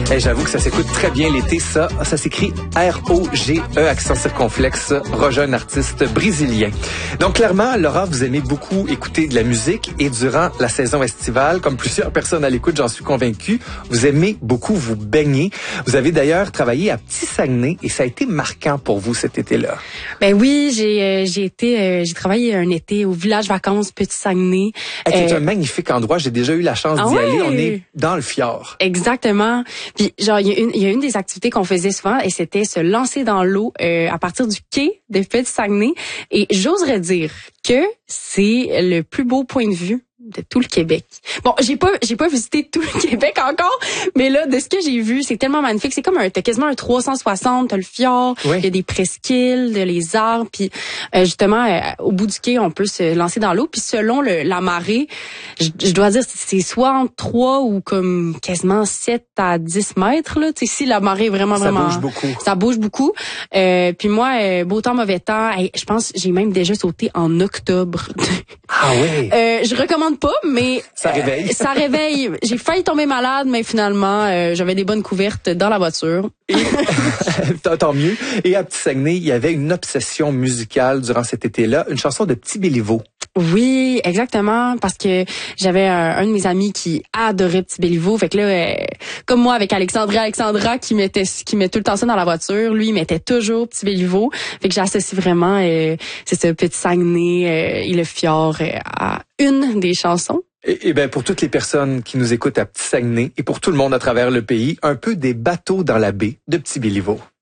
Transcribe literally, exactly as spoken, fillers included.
Hey, j'avoue que ça s'écoute très bien l'été, ça. Ça s'écrit R O G E, accent circonflexe. Roger, un artiste brésilien. Donc, clairement, Laura, vous aimez beaucoup écouter de la musique et durant la saison estivale, comme plusieurs personnes à l'écoute, j'en suis convaincu, vous aimez beaucoup vous baigner. Vous avez d'ailleurs travaillé à Petit-Saguenay et ça a été marquant pour vous cet été-là. Ben oui, j'ai euh, j'ai été euh, j'ai travaillé un été au village vacances Petit-Saguenay. C'est euh, un magnifique endroit. J'ai déjà eu la chance d'y ah aller. ouais. On est dans le fjord. Exactement. Puis genre il y a une il y a une des activités qu'on faisait souvent et c'était se lancer dans l'eau euh, à partir du quai de Petit-Saguenay et j'oserais dire que c'est le plus beau point de vue de tout le Québec. Bon, j'ai pas j'ai pas visité tout le Québec encore, mais là de ce que j'ai vu, c'est tellement magnifique, c'est comme un t'as quasiment un trois cent soixante, t'as le fjord, il oui. y a des presqu'îles, de les arbres, puis euh, justement euh, au bout du quai, on peut se lancer dans l'eau, puis selon le, la marée, je, je dois dire c'est soit entre trois ou comme quasiment sept à dix mètres là, tu sais si la marée est vraiment ça vraiment bouge beaucoup. Ça bouge beaucoup. Euh, puis moi euh, beau temps mauvais temps, hey, je pense j'ai même déjà sauté en octobre. Ah oui. Euh, je recommande pas, mais ça réveille. Euh, ça réveille. J'ai failli tomber malade, mais finalement, euh, j'avais des bonnes couvertes dans la voiture. Et, tant mieux. Et à Petit-Saguenay, il y avait une obsession musicale durant cet été-là, une chanson de Petit Béliveau. Oui, exactement, parce que j'avais un, un de mes amis qui adorait Petit Béliveau. Fait que là, euh, comme moi avec Alexandra, Alexandra qui mettait qui met tout le temps ça dans la voiture, lui il mettait toujours Petit Béliveau. Fait que j'associe vraiment, euh, c'est ce Petit Saguenay euh, et le fjord euh, à une des chansons. Et, et ben pour toutes les personnes qui nous écoutent à Petit-Saguenay et pour tout le monde à travers le pays, un peu des bateaux dans la baie de Petit Béliveau.